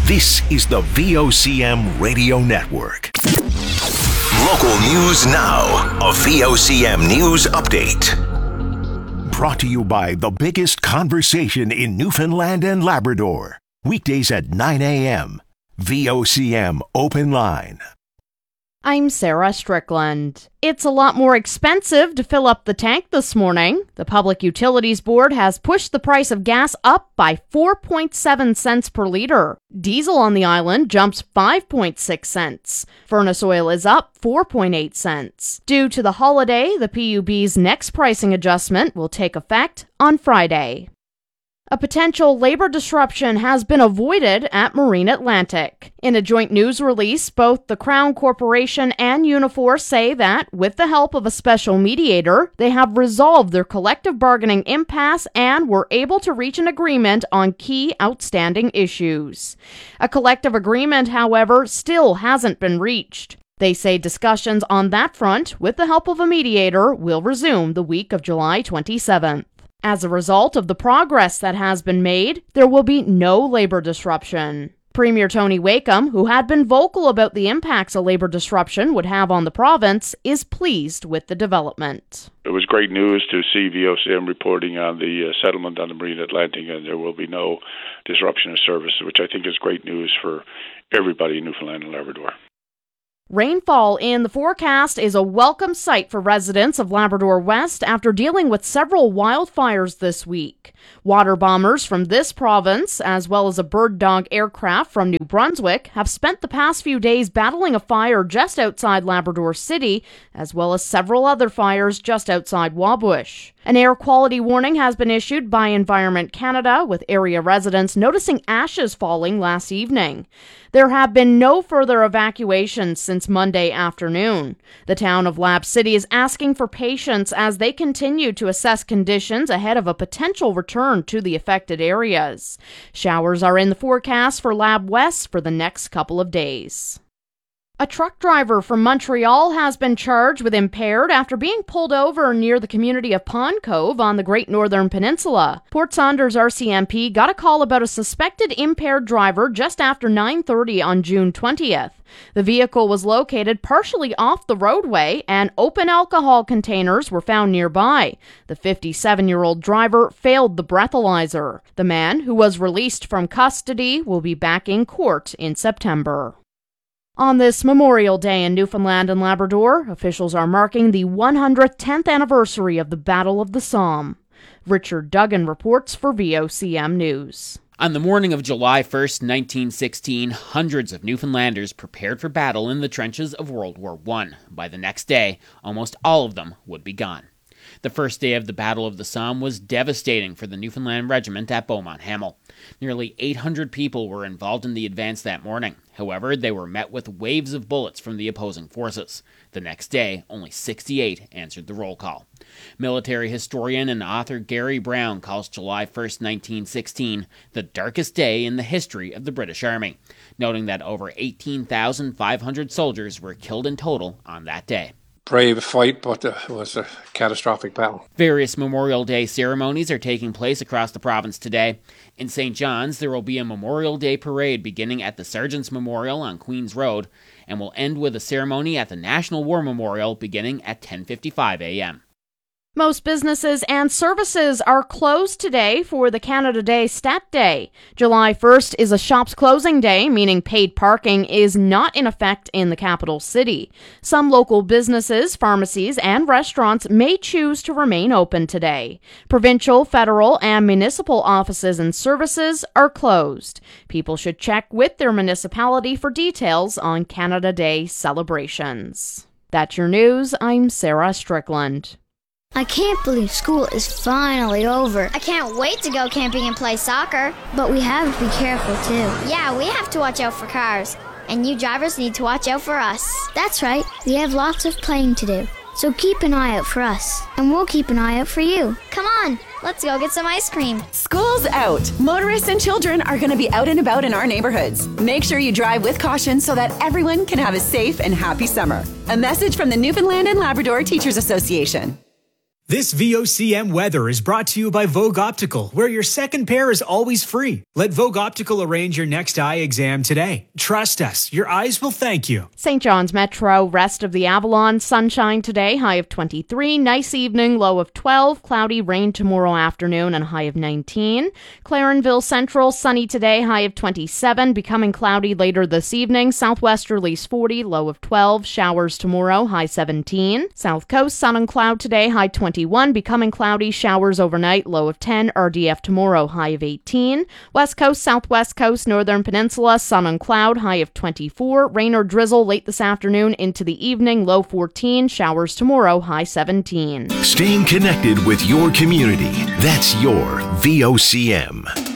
This is the VOCM Radio Network. Local news now. A VOCM News Update. Brought to you by the biggest conversation in Newfoundland and Labrador. Weekdays at 9 a.m. VOCM Open Line. I'm Sarah Strickland. It's a lot more expensive to fill up the tank this morning. The Public Utilities Board has pushed the price of gas up by 4.7 cents per liter. Diesel on the island jumps 5.6 cents. Furnace oil is up 4.8 cents. Due to the holiday, the PUB's next pricing adjustment will take effect on Friday. A potential labor disruption has been avoided at Marine Atlantic. In a joint news release, both the Crown Corporation and Unifor say that, with the help of a special mediator, they have resolved their collective bargaining impasse and were able to reach an agreement on key outstanding issues. A collective agreement, however, still hasn't been reached. They say discussions on that front, with the help of a mediator, will resume the week of July 27th. As a result of the progress that has been made, there will be no labor disruption. Premier Tony Wakeham, who had been vocal about the impacts a labor disruption would have on the province, is pleased with the development. It was great news to see VOCM reporting on the settlement on the Marine Atlantic, and there will be no disruption of service, which I think is great news for everybody in Newfoundland and Labrador. Rainfall in the forecast is a welcome sight for residents of Labrador West after dealing with several wildfires this week. Water bombers from this province, as well as a Bird Dog aircraft from New Brunswick, have spent the past few days battling a fire just outside Labrador City, as well as several other fires just outside Wabush. An air quality warning has been issued by Environment Canada, with area residents noticing ashes falling last evening. There have been no further evacuations since Monday afternoon. The town of Lab City is asking for patience as they continue to assess conditions ahead of a potential return to the affected areas. Showers are in the forecast for Lab West for the next couple of days. A truck driver from Montreal has been charged with impaired after being pulled over near the community of Pond Cove on the Great Northern Peninsula. Port Saunders RCMP got a call about a suspected impaired driver just after 9:30 on June 20th. The vehicle was located partially off the roadway and open alcohol containers were found nearby. The 57-year-old driver failed the breathalyzer. The man, who was released from custody, will be back in court in September. On this Memorial Day in Newfoundland and Labrador, officials are marking the 110th anniversary of the Battle of the Somme. Richard Duggan reports for VOCM News. On the morning of July 1st, 1916, hundreds of Newfoundlanders prepared for battle in the trenches of World War I. By the next day, almost all of them would be gone. The first day of the Battle of the Somme was devastating for the Newfoundland Regiment at Beaumont Hamel. Nearly 800 people were involved in the advance that morning. However, they were met with waves of bullets from the opposing forces. The next day, only 68 answered the roll call. Military historian and author Gary Brown calls July 1st, 1916, the darkest day in the history of the British Army, noting that over 18,500 soldiers were killed in total on that day. Brave fight, but it was a catastrophic battle. Various Memorial Day ceremonies are taking place across the province today. In St. John's, there will be a Memorial Day parade beginning at the Sergeant's Memorial on Queen's Road and will end with a ceremony at the National War Memorial beginning at 10:55 a.m. Most businesses and services are closed today for the Canada Day Stat Day. July 1st is a shops closing day, meaning paid parking is not in effect in the capital city. Some local businesses, pharmacies, and restaurants may choose to remain open today. Provincial, federal, and municipal offices and services are closed. People should check with their municipality for details on Canada Day celebrations. That's your news. I'm Sarah Strickland. I can't believe school is finally over. I can't wait to go camping and play soccer. But we have to be careful too. Yeah, we have to watch out for cars. And you drivers need to watch out for us. That's right. We have lots of playing to do. So keep an eye out for us. And we'll keep an eye out for you. Come on, let's go get some ice cream. School's out. Motorists and children are going to be out and about in our neighborhoods. Make sure you drive with caution so that everyone can have a safe and happy summer. A message from the Newfoundland and Labrador Teachers Association. This VOCM weather is brought to you by Vogue Optical, where your second pair is always free. Let Vogue Optical arrange your next eye exam today. Trust us, your eyes will thank you. St. John's Metro, rest of the Avalon, sunshine today, high of 23. Nice evening, low of 12. Cloudy, rain tomorrow afternoon, and high of 19. Clarenville Central, sunny today, high of 27. Becoming cloudy later this evening. Southwesterlies 40, low of 12. Showers tomorrow, high 17. South Coast, sun and cloud today, high 21. Becoming cloudy, showers overnight, low of 10. RDF tomorrow, high of 18. West Coast, Southwest Coast, Northern Peninsula, sun and cloud, high of 24. Rain or drizzle late this afternoon into the evening, low 14. Showers tomorrow, high 17. Staying connected with your community. That's your VOCM.